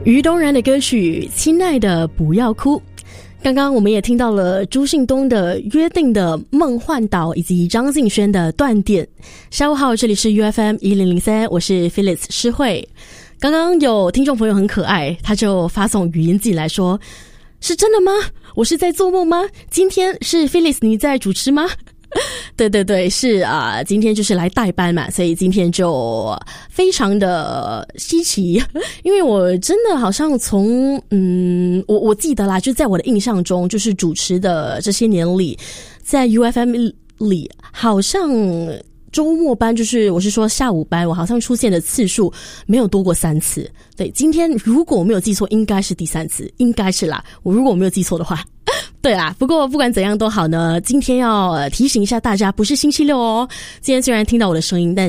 于东然的歌曲《亲爱的不要哭》。刚刚我们也听到了朱信东的《约定的梦幻岛》以及张敬轩的《断点》。下午好，这里是 UFM1003， 我是 Phyllis 诗慧。刚刚有听众朋友很可爱，他就发送语音进来说，是真的吗？我是在做梦吗？今天是 Phyllis 你在主持吗？对对对，是今天就是来代班嘛，所以今天就非常的稀奇，因为我真的好像从我记得啦，就在我的印象中，就是主持的这些年里，在 UFM 里好像周末班，就是我是说下午班，我好像出现的次数没有多过3次。对，今天如果我没有记错，应该是第3次，应该是啦。我如果我没有记错的话。对啦，不过不管怎样都好呢，今天要提醒一下大家，不是星期六哦。今天虽然听到我的声音，但